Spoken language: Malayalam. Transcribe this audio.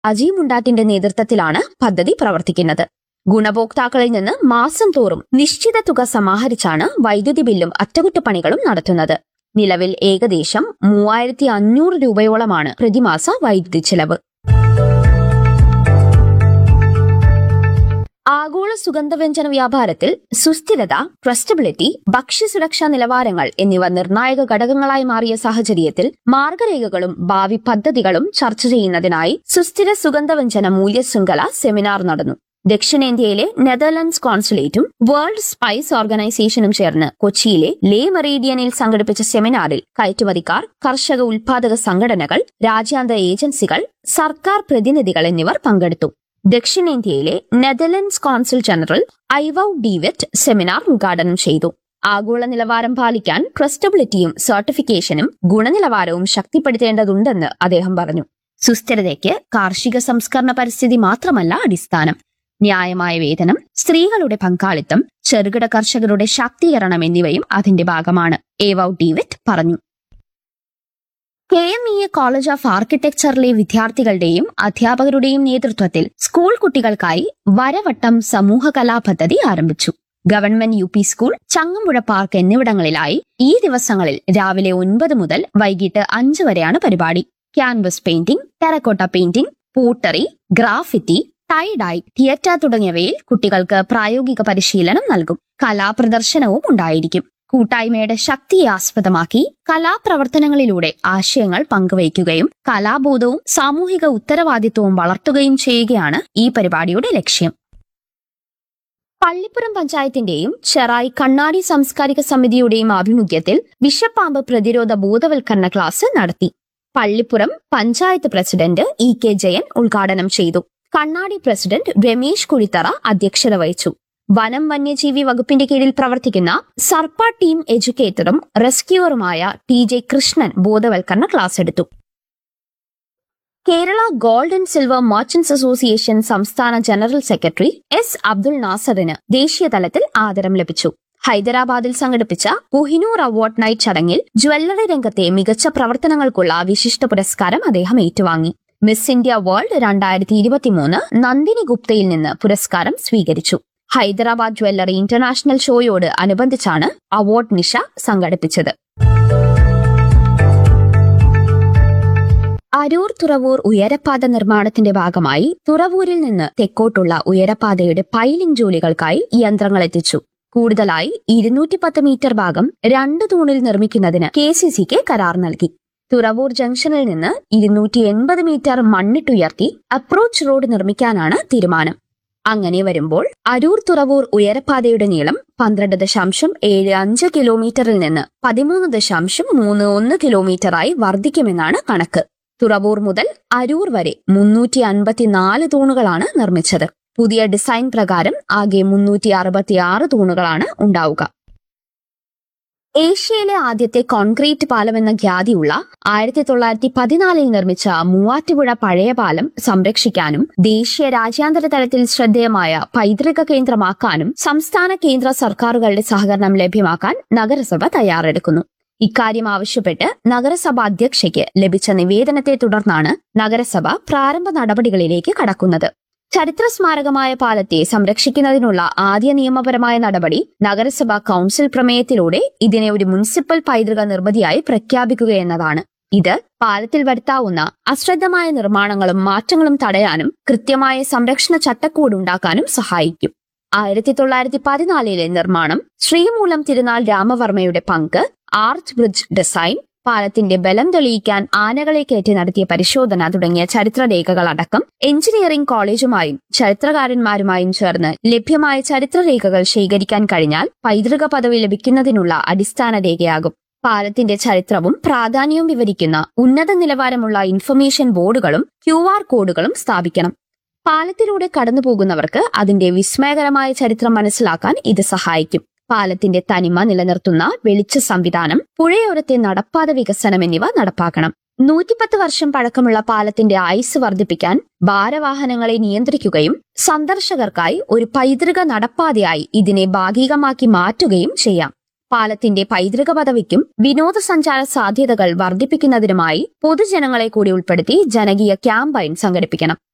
അജി മുണ്ടാറ്റിന്റെ നേതൃത്വത്തിലാണ് പദ്ധതി പ്രവർത്തിക്കുന്നത്. ഗുണഭോക്താക്കളിൽ നിന്ന് മാസം തോറും നിശ്ചിത തുക സമാഹരിച്ചാണ് വൈദ്യുതി ബില്ലും അറ്റകുറ്റപ്പണികളും നടത്തുന്നത്. നിലവിൽ ഏകദേശം 3500 രൂപയോളമാണ് പ്രതിമാസ വൈദ്യുതി ചെലവ്. ആഗോള സുഗന്ധവ്യഞ്ജന വ്യാപാരത്തിൽ സുസ്ഥിരത, ട്രസ്റ്റബിലിറ്റി, ഭക്ഷ്യസുരക്ഷാ നിലവാരങ്ങൾ എന്നിവ നിർണായക ഘടകങ്ങളായി മാറിയ സാഹചര്യത്തിൽ മാർഗരേഖകളും ഭാവി പദ്ധതികളും ചർച്ച ചെയ്യുന്നതിനായി സുസ്ഥിര സുഗന്ധവ്യഞ്ജന മൂല്യശൃംഖല സെമിനാർ നടന്നു. ദക്ഷിണേന്ത്യയിലെ നെതർലൻഡ്സ് കോൺസുലേറ്റും വേൾഡ് സ്പൈസ് ഓർഗനൈസേഷനും ചേർന്ന് കൊച്ചിയിലെ ലേ മെറീഡിയനിൽ സംഘടിപ്പിച്ച സെമിനാറിൽ കയറ്റുമതിക്കാർ, കർഷക ഉൽപാദക സംഘടനകൾ, രാജ്യാന്തര ഏജൻസികൾ, സർക്കാർ പ്രതിനിധികൾ എന്നിവർ പങ്കെടുത്തു. ദക്ഷിണേന്ത്യയിലെ നെതർലൻഡ്സ് കോൺസുൽ ജനറൽ ഐവൌ ഡീവിറ്റ് സെമിനാർ ഉദ്ഘാടനം ചെയ്തു. ആഗോള നിലവാരം പാലിക്കാൻ ട്രസ്റ്റബിലിറ്റിയും സർട്ടിഫിക്കേഷനും ഗുണനിലവാരവും ശക്തിപ്പെടുത്തേണ്ടതുണ്ടെന്ന് അദ്ദേഹം പറഞ്ഞു. സുസ്ഥിരതയ്ക്ക് കാർഷിക സംസ്കരണ പരിസ്ഥിതി മാത്രമല്ല അടിസ്ഥാനം. ന്യായമായ വേതനം, സ്ത്രീകളുടെ പങ്കാളിത്തം, ചെറുകിട കർഷകരുടെ ശാക്തീകരണം എന്നിവയും അതിന്റെ ഭാഗമാണ്, ഐവൌ ഡീവിറ്റ് പറഞ്ഞു. KMEA കോളേജ് ഓഫ് ആർക്കിടെക്ചറിലെ വിദ്യാർത്ഥികളുടെയും അധ്യാപകരുടെയും നേതൃത്വത്തിൽ സ്കൂൾ കുട്ടികൾക്കായി വരവട്ടം സമൂഹ കലാ പദ്ധതി ആരംഭിച്ചു. Government UP school, Changampuzha park എന്നിവിടങ്ങളിലായി ഈ ദിവസങ്ങളിൽ രാവിലെ 9 മുതൽ വൈകിട്ട് 5 വരെയാണ് പരിപാടി. Canvas painting, terracotta painting, പൂട്ടറി, graffiti, tie-dye, theatre തുടങ്ങിയവയിൽ കുട്ടികൾക്ക് പ്രായോഗിക പരിശീലനം നൽകും. കലാപ്രദർശനവും ഉണ്ടായിരിക്കും. കൂട്ടായ്മയുടെ ശക്തിയെ ആസ്പദമാക്കി കലാപ്രവർത്തനങ്ങളിലൂടെ ആശയങ്ങൾ പങ്കുവയ്ക്കുകയും കലാബോധവും സാമൂഹിക ഉത്തരവാദിത്വവും വളർത്തുകയും ചെയ്യുകയാണ് ഈ പരിപാടിയുടെ ലക്ഷ്യം. പള്ളിപ്പുറം പഞ്ചായത്തിന്റെയും ചെറായി കണ്ണാടി സാംസ്കാരിക സമിതിയുടെയും ആഭിമുഖ്യത്തിൽ വിഷപ്പാമ്പ് പ്രതിരോധ ബോധവൽക്കരണ ക്ലാസ് നടത്തി. പള്ളിപ്പുറം പഞ്ചായത്ത് പ്രസിഡന്റ് EK ജയൻ ഉദ്ഘാടനം ചെയ്തു. കണ്ണാടി പ്രസിഡന്റ് രമേശ് കുഴിത്തറ അധ്യക്ഷത വഹിച്ചു. വനം വന്യജീവി വകുപ്പിന്റെ കീഴിൽ പ്രവർത്തിക്കുന്ന സർപ്പ ടീം എഡ്യൂക്കേറ്ററും റെസ്ക്യൂവറുമായ TJ കൃഷ്ണൻ ബോധവൽക്കരണ ക്ലാസ് എടുത്തു. Kerala gold and silver merchants association സംസ്ഥാന ജനറൽ സെക്രട്ടറി S. അബ്ദുൾ നാസറിന് ദേശീയതലത്തിൽ ആദരം ലഭിച്ചു. ഹൈദരാബാദിൽ സംഘടിപ്പിച്ച കൊഹിനൂർ അവാർഡ് നൈറ്റ് ചടങ്ങിൽ ജ്വല്ലറി രംഗത്തെ മികച്ച പ്രവർത്തനങ്ങൾക്കുള്ള വിശിഷ്ട പുരസ്കാരം അദ്ദേഹം ഏറ്റുവാങ്ങി. മിസ് ഇന്ത്യ വേൾഡ് 2023 നന്ദിനി ഗുപ്തയിൽ നിന്ന് പുരസ്കാരം സ്വീകരിച്ചു. ഹൈദരാബാദ് ജ്വല്ലറി ഇന്റർനാഷണൽ ഷോയോട് അനുബന്ധിച്ചാണ് അവാർഡ് നിശ സംഘടിപ്പിച്ചത്. അരൂർ തുറവൂർ ഉയരപ്പാത നിർമ്മാണത്തിന്റെ ഭാഗമായി തുറവൂരിൽ നിന്ന് തെക്കോട്ടുള്ള ഉയരപ്പാതയുടെ പൈലിംഗ് ജോലികൾക്കായി യന്ത്രങ്ങൾ എത്തിച്ചു. കൂടുതലായി 210 മീറ്റർ ഭാഗം 2 തൂണിൽ നിർമ്മിക്കുന്നതിന് KCCക്ക് കരാർ നൽകി. തുറവൂർ ജംഗ്ഷനിൽ നിന്ന് 280 മീറ്റർ മണ്ണിട്ടുയർത്തി അപ്രോച്ച് റോഡ് നിർമ്മിക്കാനാണ് തീരുമാനം. അങ്ങനെ വരുമ്പോൾ അരൂർ തുറവൂർ ഉയരപ്പാതയുടെ നീളം 12.75 കിലോമീറ്ററിൽ നിന്ന് 13.31 കിലോമീറ്ററായി വർദ്ധിക്കുമെന്നാണ് കണക്ക്. തുറവൂർ മുതൽ അരൂർ വരെ 354 തൂണുകളാണ് നിർമ്മിച്ചത്. പുതിയ ഡിസൈൻ പ്രകാരം ആകെ 366 തൂണുകളാണ് ഉണ്ടാവുക. ഏഷ്യയിലെ ആദ്യത്തെ കോൺക്രീറ്റ് പാലം എന്ന ഖ്യാതിയുള്ള 1914 നിർമ്മിച്ച മൂവാറ്റുപുഴ പഴയ പാലം സംരക്ഷിക്കാനും ദേശീയ രാജ്യാന്തര തലത്തിൽ ശ്രദ്ധേയമായ പൈതൃക കേന്ദ്രമാക്കാനും സംസ്ഥാന കേന്ദ്ര സർക്കാരുകളുടെ സഹകരണം ലഭ്യമാക്കാൻ നഗരസഭ തയ്യാറെടുക്കുന്നു. ഇക്കാര്യം ആവശ്യപ്പെട്ട് നഗരസഭ അധ്യക്ഷയ്ക്ക് ലഭിച്ച നിവേദനത്തെ തുടർന്നാണ് നഗരസഭ പ്രാരംഭ നടപടികളിലേക്ക് കടക്കുന്നത്. ചരിത്ര സ്മാരകമായ പാലത്തെ സംരക്ഷിക്കുന്നതിനുള്ള ആദ്യ നിയമപരമായ നടപടി നഗരസഭാ കൌൺസിൽ പ്രമേയത്തിലൂടെ ഇതിനെ ഒരു മുനിസിപ്പൽ പൈതൃക നിർമ്മിതിയായി പ്രഖ്യാപിക്കുകയെന്നതാണ്. ഇത് പാലത്തിൽ വരുത്താവുന്ന അശ്രദ്ധമായ നിർമ്മാണങ്ങളും മാറ്റങ്ങളും തടയാനും കൃത്യമായ സംരക്ഷണ ചട്ടക്കൂട് ഉണ്ടാക്കാനും സഹായിക്കും. 1914 നിർമ്മാണം, ശ്രീമൂലം തിരുനാൾ രാമവർമ്മയുടെ പങ്ക്, ആർച്ച് ബ്രിഡ്ജ് ഡിസൈൻ, പാലത്തിന്റെ ബലം തെളിയിക്കാൻ ആനകളെ കയറ്റി നടത്തിയ പരിശോധന തുടങ്ങിയ ചരിത്രരേഖകളടക്കം എഞ്ചിനീയറിംഗ് കോളേജുമായും ചരിത്രകാരന്മാരുമായും ചേർന്ന് ലഭ്യമായ ചരിത്രരേഖകൾ ശേഖരിക്കാൻ കഴിഞ്ഞാൽ പൈതൃക പദവി ലഭിക്കുന്നതിനുള്ള അടിസ്ഥാന രേഖയാകും. പാലത്തിന്റെ ചരിത്രവും പ്രാധാന്യവും വിവരിക്കുന്ന ഉന്നത നിലവാരമുള്ള ഇൻഫർമേഷൻ ബോർഡുകളും QR കോഡുകളും സ്ഥാപിക്കണം. പാലത്തിലൂടെ കടന്നുപോകുന്നവർക്ക് അതിന്റെ വിസ്മയകരമായ ചരിത്രം മനസ്സിലാക്കാൻ ഇത് സഹായിക്കും. പാലത്തിന്റെ തനിമ നിലനിർത്തുന്ന വെളിച്ച സംവിധാനം, പുഴയോരത്തെ നടപ്പാത വികസനം എന്നിവ നടപ്പാക്കണം. 110 വർഷം പഴക്കമുള്ള പാലത്തിന്റെ ആയുസ് വർദ്ധിപ്പിക്കാൻ ഭാരവാഹനങ്ങളെ നിയന്ത്രിക്കുകയും സന്ദർശകർക്കായി ഒരു പൈതൃക നടപ്പാതയായി ഇതിനെ ഭാഗികമാക്കി മാറ്റുകയും ചെയ്യാം. പാലത്തിന്റെ പൈതൃക പദവിക്കും വിനോദസഞ്ചാര സാധ്യതകൾ വർദ്ധിപ്പിക്കുന്നതിനുമായി പൊതുജനങ്ങളെ കൂടി ഉൾപ്പെടുത്തി ജനകീയ ക്യാമ്പയിൻ സംഘടിപ്പിക്കണം.